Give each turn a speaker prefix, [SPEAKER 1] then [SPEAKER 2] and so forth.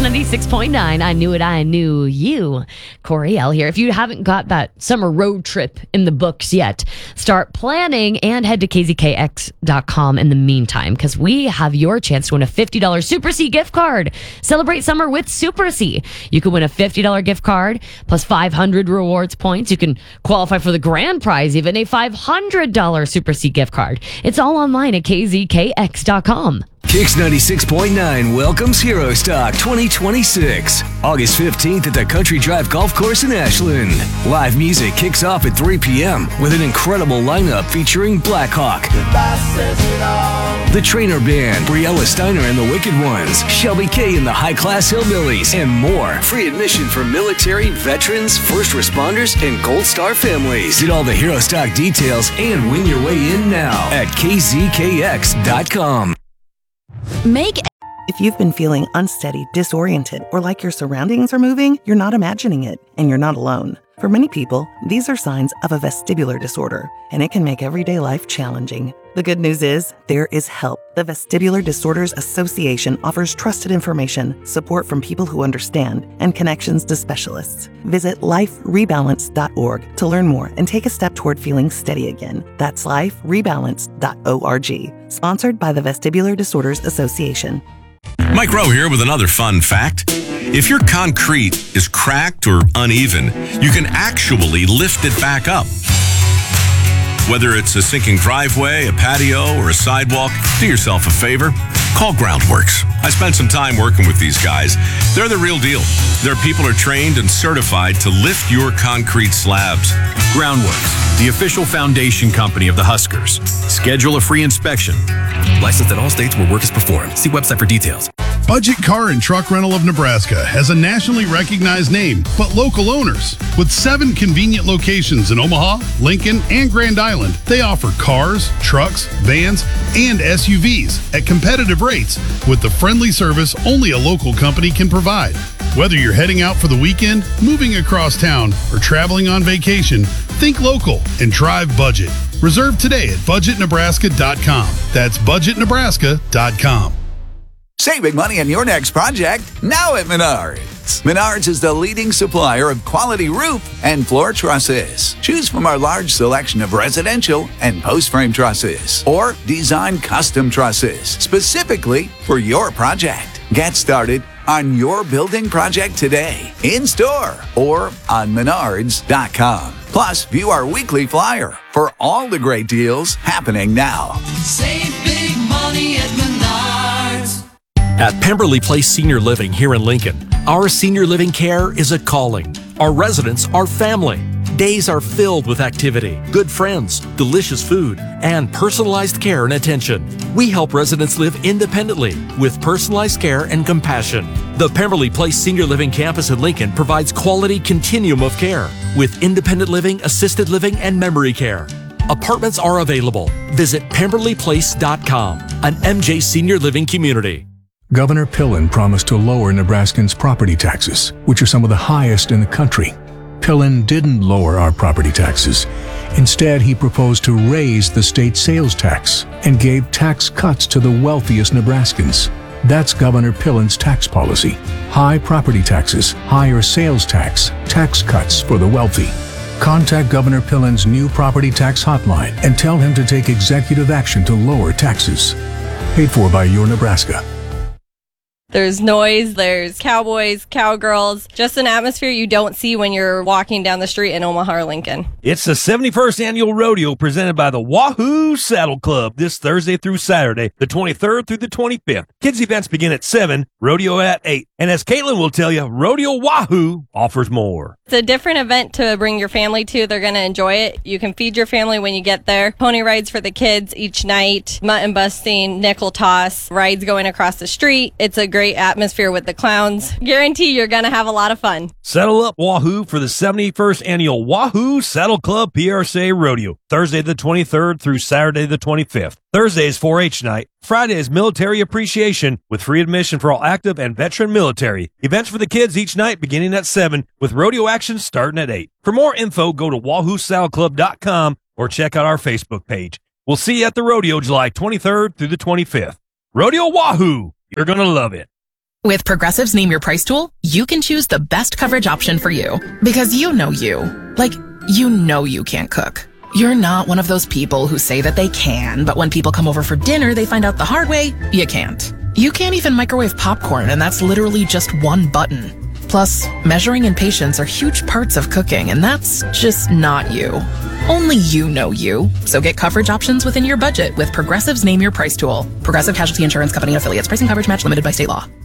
[SPEAKER 1] 96.9. I knew it. I knew you. Corey L here. If you haven't got that summer road trip in the books yet, start planning and head to kzkx.com in the meantime, because we have your chance to win a $50 Super C gift card. Celebrate summer with Super C. You can win a $50 gift card plus 500 rewards points. You can qualify for the grand prize, even a $500 Super C gift card. It's all online at kzkx.com.
[SPEAKER 2] Kicks 96.9 welcomes Hero Stock 2026, August 15th at the Country Drive Golf Course in Ashland. Live music kicks off at 3 p.m. with an incredible lineup featuring Blackhawk, the Trainer Band, Briella Steiner and the Wicked Ones, Shelby K and the High Class Hillbillies, and more. Free admission for military, veterans, first responders, and Gold Star families. Get all the Hero Stock details and win your way in now at kzkx.com.
[SPEAKER 3] If you've been feeling unsteady, disoriented, or like your surroundings are moving, you're not imagining it, and you're not alone. For many people, these are signs of a vestibular disorder, and it can make everyday life challenging. The good news is, there is help. The Vestibular Disorders Association offers trusted information, support from people who understand, and connections to specialists. Visit liferebalance.org to learn more and take a step toward feeling steady again. That's liferebalance.org. Sponsored by the Vestibular Disorders Association.
[SPEAKER 4] Mike Rowe here with another fun fact. If your concrete is cracked or uneven, you can actually lift it back up. Whether it's a sinking driveway, a patio, or a sidewalk, do yourself a favor. Call Groundworks. I spent some time working with these guys. They're the real deal. Their people are trained and certified to lift your concrete slabs.
[SPEAKER 5] Groundworks, the official foundation company of the Huskers. Schedule a free inspection. Licensed in all states where work is performed. See website for details.
[SPEAKER 6] Budget Car and Truck Rental of Nebraska has a nationally recognized name, but local owners. With 7 convenient locations in Omaha, Lincoln, and Grand Island, they offer cars, trucks, vans, and SUVs at competitive rates with the friendly service only a local company can provide. Whether you're heading out for the weekend, moving across town, or traveling on vacation, think local and drive budget. Reserve today at budgetnebraska.com. That's budgetnebraska.com.
[SPEAKER 7] Saving money on your next project now at Menards. Menards is the leading supplier of quality roof and floor trusses. Choose from our large selection of residential and post-frame trusses or design custom trusses specifically for your project. Get started on your building project today, in-store or on menards.com. Plus, view our weekly flyer for all the great deals happening now.
[SPEAKER 8] Save big money at Menards.
[SPEAKER 5] At Pemberley Place Senior Living here in Lincoln, our senior living care is a calling. Our residents are family. Days are filled with activity, good friends, delicious food, and personalized care and attention. We help residents live independently with personalized care and compassion. The Pemberley Place Senior Living Campus in Lincoln provides quality continuum of care with independent living, assisted living, and memory care. Apartments are available. Visit PemberleyPlace.com, an MJ Senior Living community.
[SPEAKER 9] Governor Pillen promised to lower Nebraskans' property taxes, which are some of the highest in the country. Pillen didn't lower our property taxes. Instead, he proposed to raise the state sales tax and gave tax cuts to the wealthiest Nebraskans. That's Governor Pillen's tax policy. High property taxes, higher sales tax, tax cuts for the wealthy. Contact Governor Pillen's new property tax hotline and tell him to take executive action to lower taxes. Paid for by Your Nebraska.
[SPEAKER 10] There's noise, there's cowboys, cowgirls, just an atmosphere you don't see when you're walking down the street in Omaha or Lincoln.
[SPEAKER 11] It's the 71st Annual Rodeo presented by the Wahoo Saddle Club this Thursday through Saturday, the 23rd through the 25th. Kids events begin at 7, rodeo at 8. And as Caitlin will tell you, Rodeo Wahoo offers more.
[SPEAKER 10] It's a different event to bring your family to. They're going to enjoy it. You can feed your family when you get there. Pony rides for the kids each night, mutton busting, nickel toss, rides going across the street. It's a great atmosphere with the clowns. Guarantee you're going to have a lot of fun.
[SPEAKER 11] Settle up Wahoo for the 71st Annual Wahoo Saddle Club PRSA Rodeo, Thursday the 23rd through Saturday the 25th. Thursday is 4-H night. Friday is Military Appreciation with free admission for all active and veteran military. Events for the kids each night beginning at 7 with rodeo action starting at 8. For more info, go to wahoosaddleclub.com or check out our Facebook page. We'll see you at the rodeo July 23rd through the 25th. Rodeo Wahoo! You're going to love it.
[SPEAKER 12] With Progressive's Name Your Price tool, you can choose the best coverage option for you. Because you know you. Like, you know you can't cook. You're not one of those people who say that they can, but when people come over for dinner, they find out the hard way, you can't. You can't even microwave popcorn, and that's literally just one button. Plus, measuring and patience are huge parts of cooking, and that's just not you. Only you know you. So get coverage options within your budget with Progressive's Name Your Price tool. Progressive Casualty Insurance Company and affiliates. Pricing coverage match limited by state law.